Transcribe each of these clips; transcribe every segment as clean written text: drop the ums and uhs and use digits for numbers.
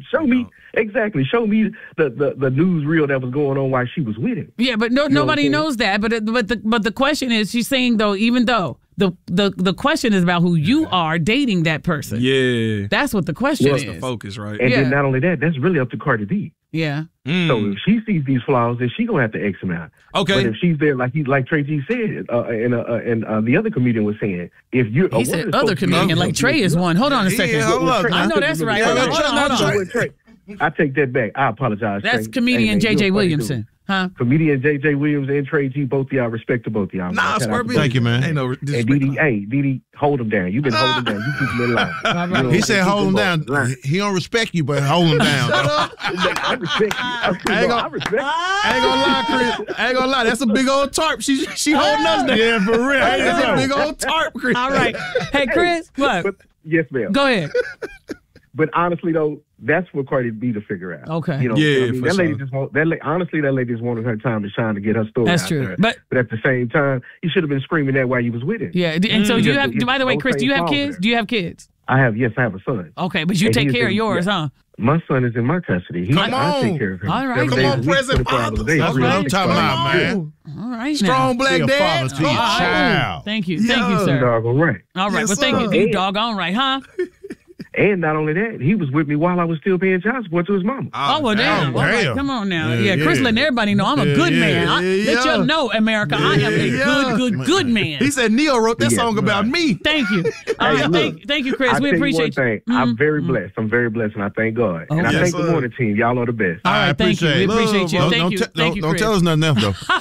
Show me exactly. Show me the newsreel that was going on while she was with him. Yeah, but nobody knows that. But the question is, she's saying though, even though the question is about who you are dating that person. Yeah, that's what the question is. The focus, right? And then not only that, that's really up to Cardi B. Yeah. So if she sees these flaws, then she gonna have to X him out. Okay. But if she's there, like Trey G said, and the other comedian was saying, if you're he said other comedian, like Trey is one. Hold on a second. I know that's right. Hold on. I take that back. I apologize. That's comedian J.J. Williamson. Huh? Comedian J.J. Williams and Trey G, both of y'all, respect to both of y'all. Nah, thank you, man. Ain't no and Didi, hold him down. You've been holding him down. You keep him in line. He said hold him down. He don't respect you, but hold him down. I respect you. I respect you. I ain't gonna lie, Chris. I ain't gonna lie. That's a big old tarp. She holding us down. Yeah, for real. That's a big old tarp, Chris. All right. Hey, Chris, what? Yes, ma'am. Go ahead. But honestly, though, that's for Cardi B to figure out. Okay. You know, yeah, I mean, that lady just honestly, that lady just wanted her time to shine to get her story That's out true. there. But at the same time, you should have been screaming that while you was with him. Yeah. And so do you have? By the way, Chris, do you have kids? There. Do you have kids? I have a son. Okay, but you take care of yours, huh? My son is in my custody. I take care of him. All right. Come on, present father. That's what I'm talking about, man. All right. Strong black dad. Father to your child. Thank you. Thank you, sir. Doggone right. All right. Well, thank you. You doggone right, huh? And not only that, he was with me while I was still paying child support to his mama. Oh, well, damn. All right, come on now. Yeah, Chris letting everybody know I'm a good man. Let y'all know, America, I am a good man. He said Neo wrote that song about me. Thank you. All right, thank you, Chris. We appreciate you. I'm very blessed. I'm very blessed, and I thank God. And I thank the morning team. Y'all are the best. All right, thank you. We appreciate you. Thank you. Thank you, Don't Chris. tell us nothing else, though.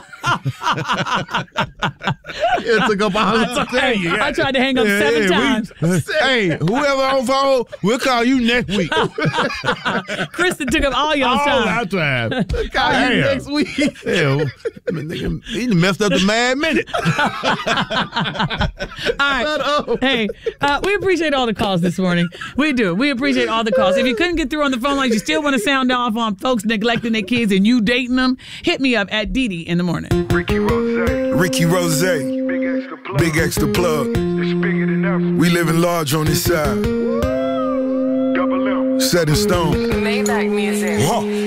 It took up all the time. I tried to hang up 7 times. Hey, whoever on phone, we'll call you next week. Kristen took up all y'all's time. All that time. Call you next week. Hell, he messed up the Mad Minute. All right. Hey, we appreciate all the calls this morning. We do. We appreciate all the calls. If you couldn't get through on the phone lines, you still want to sound off on folks neglecting their kids and you dating them, hit me up at Didi in the morning. Ricky Rose, Big Extra Plug. We living large on this side. Set in stone. Maybach music.